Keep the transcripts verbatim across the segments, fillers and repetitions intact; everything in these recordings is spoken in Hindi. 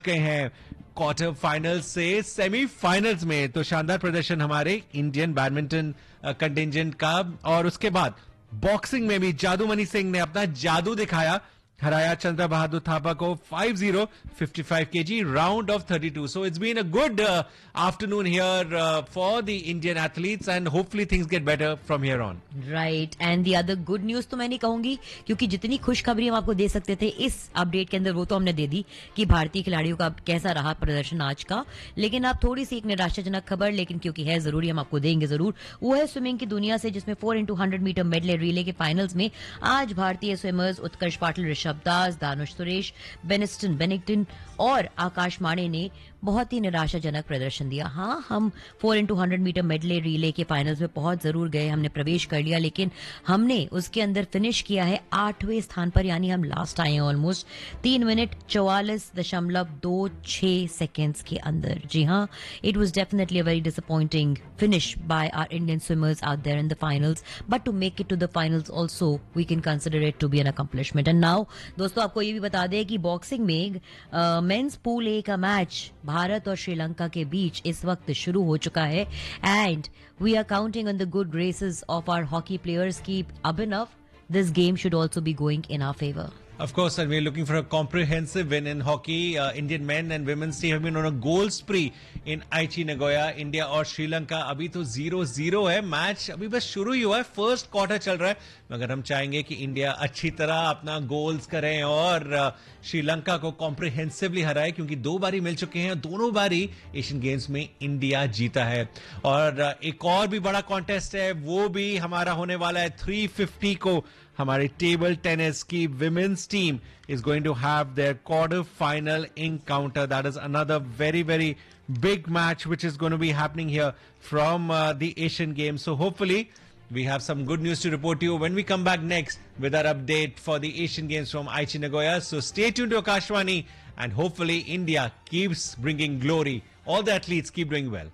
के हैं क्वार्टर फाइनल से सेमीफाइनल्स में। तो शानदार प्रदर्शन हमारे इंडियन बैडमिंटन कंटिंजेंट का, और उसके बाद बॉक्सिंग में भी जादूमणि सिंह ने अपना जादू दिखाया, हराया चंद्र बहादुर थापा को five zero, fifty-five kg round of thirty-two. So it's been a good uh, afternoon here uh, for the Indian athletes and hopefully things get better from here on. Right and the other good news तो मैं नहीं कहूंगी, क्योंकि जितनी खुशखबरी हम आपको दे सकते थे इस अपडेट के अंदर वो तो हमने दे दी कि भारतीय खिलाड़ियों का कैसा रहा प्रदर्शन आज का। लेकिन आप थोड़ी सी एक निराशाजनक खबर, लेकिन क्योंकि है जरूरी हम आपको देंगे जरूर, वो है स्विमिंग की दुनिया से, जिसमें four into hundred metre medley relay के फाइनल्स में आज भारतीय स्विमर्स उत्कर्ष पाटिल, ऋषभ दास, दानुश सुरेश, बेनिस्टन बेनिंगटन और आकाश माणे ने बहुत ही निराशाजनक प्रदर्शन दिया। हाँ, हम four into hundred metre medley relay के फाइनल्स में पहुंच जरूर गए, हमने प्रवेश कर लिया, लेकिन हमने उसके अंदर फिनिश किया है आठवें स्थान पर, यानी हम लास्ट आए हैं ऑलमोस्ट तीन मिनट चौवालीस दशमलव दो छह सेकेंड्स के अंदर। जी हाँ, it was definitely a very disappointing finish by our Indian swimmers out there in the finals, but to make it to the finals also we can consider it to be N accomplishment. And now दोस्तों, आपको ये भी बता दें कि बॉक्सिंग में मेंस पूल ए का मैच भारत और श्रीलंका के बीच इस वक्त शुरू हो चुका है, and we are counting on the good graces of our hockey players की अभिनव this game should also be going in our favour. Of course, and we're looking for a comprehensive win in hockey. Uh, Indian men and women's team have been on a goal spree in Aichi Nagoya. India और श्रीलंका अभी तो जीरो जीरो है, मैच अभी बस शुरू ही हुआ है, फर्स्ट क्वार्टर चल रहा है, मगर हम चाहेंगे कि इंडिया अच्छी तरह अपना गोल्स करें और श्रीलंका को कॉम्प्रिहेंसिवली हराए, क्योंकि दो बारी मिल चुके हैं, दोनों बारी एशियन गेम्स में इंडिया जीता है। और एक और भी बड़ा कॉन्टेस्ट है, वो भी हमारा होने वाला है थ्री फिफ्टी को। हमारी टेबल टेनिस की women's team is going to have their quarter final encounter. That is another very very big match which is going to be happening here from uh, the Asian Games. So hopefully we have some good news to report to you when we come back next with our update for the Asian Games from Aichi Nagoya. So stay tuned to Akashvani, and hopefully India keeps bringing glory. All the athletes keep doing well.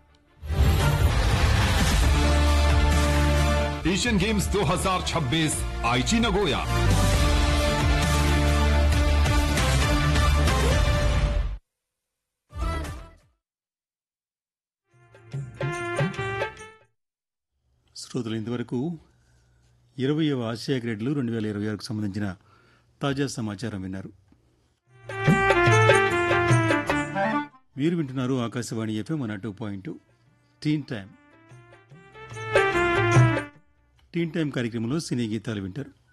Asian games दो हज़ार छब्बीस आईची नगोया। శ్రోతలు ఇంతవరకు ఇరవయవ ఆసియా క్రీడలు రెండు వేల ఇరవై ఆరుకు సంబంధించిన తాజా సమాచారం విన్నారు. మీరు వింటున్నారు Akashvani FM one two point two టీన్ టైం. టీన్ టైం కార్యక్రమంలో సినీ గీతాలు వింటారు.